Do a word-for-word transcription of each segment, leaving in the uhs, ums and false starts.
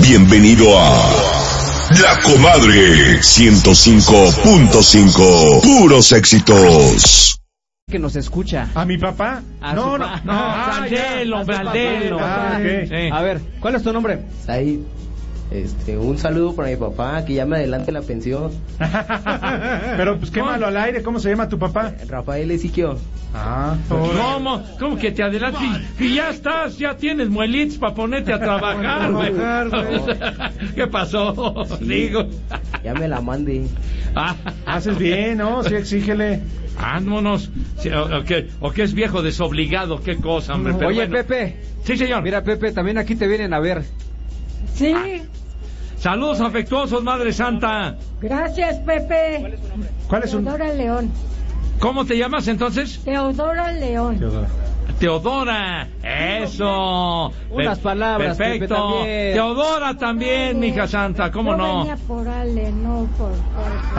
Bienvenido a La Comadre ciento cinco punto cinco. Puros éxitos. Que nos escucha. ¿A mi papá? A no, su no, pa- no, no, ah, Brandelo, ya. Brandelo. Ah, ok. Sí. A ver, ¿cuál es tu nombre? Said, este, un saludo para mi papá, que ya me adelante la pensión. Pero pues qué malo al aire, ¿cómo se llama tu papá? Rafael Ezequiel. Ah, ¿Cómo? ¿Cómo que te adelantas? Y, y ya estás, ya tienes muelitos para ponerte a trabajar, güey. ¿Qué pasó? Digo. Ya me la mandé. Ah, haces bien, ¿no? Sí, exígele. vámonos. Sí, o, o que, o que es viejo desobligado, qué cosa, hombre. Pero Oye, bueno. Pepe. Sí, señor. Mira, Pepe, también aquí te vienen a ver. Sí, Saludos afectuosos, Madre Santa. gracias, Pepe. ¿Cuál es su nombre? ¿Cuál es su Teodora León. ¿Cómo te llamas entonces? Teodora León. Teodora, eso. Unas Per- palabras, Pepe, perfecto. también. Teodora también, mija santa, ¿cómo Yo no? venía por Ale, no por... por-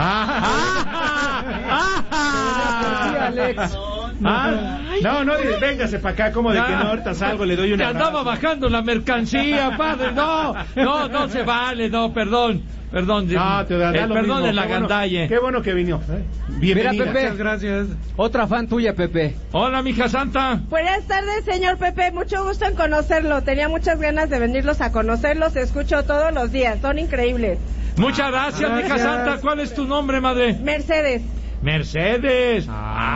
Sí, Alex. Ah, no, no, dices, véngase para acá, como de que no, ahorita salgo, le doy Te una. andaba bajando la mercancía, padre. No, no, no se vale, no, perdón. Perdón, No, te da, da el lo perdón mismo. en la Qué bueno- gandalle. Qué bueno que vino. ¿eh? Bienvenida. Mira, Pepe. Muchas gracias. Otra fan tuya, Pepe. Hola, mija santa. Buenas tardes, señor Pepe. Mucho gusto en conocerlo. Tenía muchas ganas de venirlos a conocerlos. Escucho todos los días. Son increíbles. Muchas gracias, mija Gracias. santa. ¿Cuál es tu nombre, madre? Mercedes. Mercedes.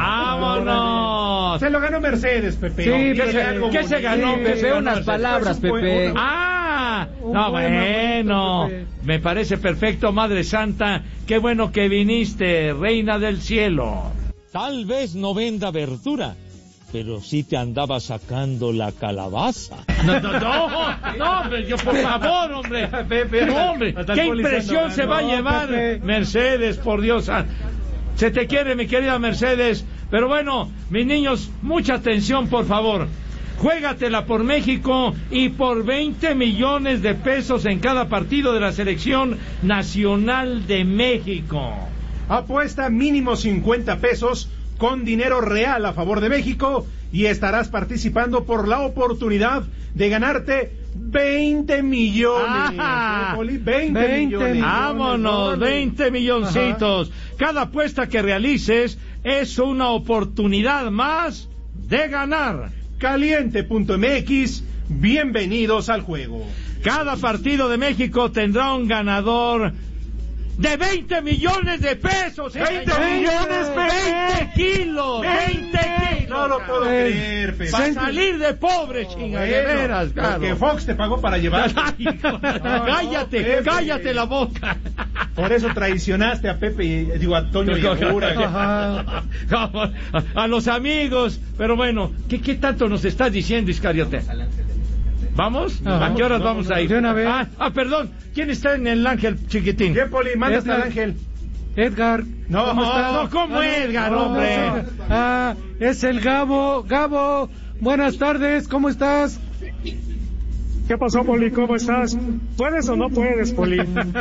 ¡Vámonos! Se lo ganó Mercedes, Pepe. Sí, Dígale ¿qué algo se, qué se bonito. ganó? Sí, ¿Qué se Pepe, ganó? unas Mercedes? palabras, Pues, un buen- Pepe. una- Ah, Un no, buen bueno, momento, Pepe. me parece perfecto, Madre Santa. Qué bueno que viniste, Reina del Cielo. Tal vez no venda verdura, pero sí te andaba sacando la calabaza. No, no, no, no, hombre, yo, por favor, hombre. Pepe, No, hombre, hasta el qué poli impresión se se anda- va a no, llevar Pepe. Mercedes, por Dios. ah. Se te quiere, mi querida Mercedes. Pero bueno, mis niños, mucha atención, por favor. Juégatela por México y por veinte millones de pesos en cada partido de la Selección Nacional de México. Apuesta mínimo cincuenta pesos con dinero real a favor de México y estarás participando por la oportunidad de ganarte veinte millones. Ajá. ¿Eh, Poli? veinte, veinte millones. Vámonos, veinte milloncitos. Cada apuesta que realices es una oportunidad más de ganar. Caliente punto M X, bienvenidos al juego. Cada partido de México tendrá un ganador de veinte millones de pesos. veinte señor. millones, veinte kilos. veinte kilos. No lo puedo creer, Pepe. Para salir de pobre, chinga, de Bueno, veras, claro. porque Fox te pagó para llevar. Ay, hijo, cállate, Pepe. cállate la boca. Por eso traicionaste a Pepe y digo a Toño y a Jura. a, a los amigos. Pero bueno, ¿qué, qué tanto nos estás diciendo, Iscariote? ¿Vamos? Ajá. ¿A qué horas vamos a ir? De una vez. Ah, ah, perdón. ¿Quién está en el Ángel, chiquitín? Bien, Poli, mándate Edgar. al Ángel. Edgar. No, ¿Cómo estás? no, ¿cómo Ah, Edgar, no, hombre? no, Ah, es el Gabo. Gabo, buenas tardes, ¿cómo estás? ¿Qué pasó, Poli? ¿Cómo estás? ¿Puedes o no puedes, Poli?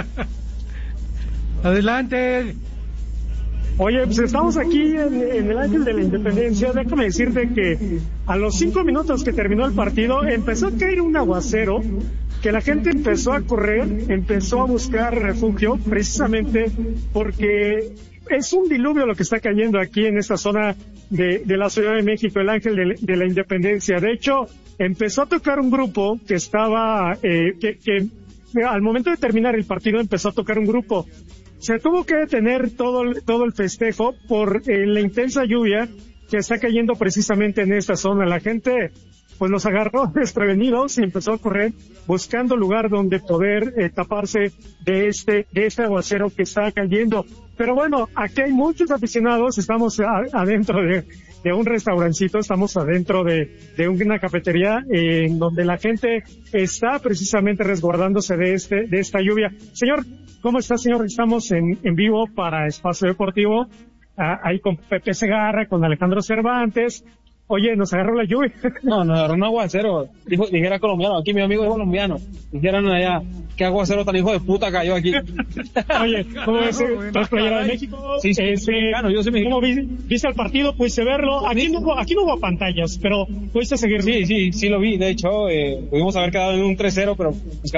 Adelante. Oye, pues estamos aquí en, en el Ángel de la Independencia. Déjame decirte que a los cinco minutos que terminó el partido empezó a caer un aguacero, que la gente empezó a correr, empezó a buscar refugio, precisamente porque es un diluvio lo que está cayendo aquí en esta zona de, de la Ciudad de México, el Ángel de, de la Independencia. De hecho, empezó a tocar un grupo que estaba, eh, que, que al momento de terminar el partido empezó a tocar un grupo. Se tuvo que detener todo, el- todo el festejo por eh, la intensa lluvia que está cayendo precisamente en esta zona. La gente pues los agarró desprevenidos y empezó a correr buscando lugar donde poder eh, taparse de este, de este aguacero que está cayendo. Pero bueno, aquí hay muchos aficionados, estamos a- adentro de, de un restaurancito, estamos adentro de, de una cafetería eh, en donde la gente está precisamente resguardándose de este, de esta lluvia. Señor, ¿cómo está, señor? Estamos en, en vivo para Espacio Deportivo, ah, ahí con Pepe Segarra, con Alejandro Cervantes. Oye, nos agarró la lluvia. No, nos agarró un aguacero. Dijo, dijera colombiano, aquí mi amigo es colombiano. Dijeran allá, ¿qué aguacero tan hijo de puta cayó aquí? Oye, ¿cómo ves? ¿Estás playera de México? Sí, sí, Este, mexicano, yo soy mexicano. ¿Cómo vi- viste el partido? Pudiste verlo. Aquí no hubo, aquí no hubo pantallas, pero pudiste seguirlo. Sí, sí, sí lo vi. De hecho, eh, pudimos haber quedado en un tres cero, pero pues,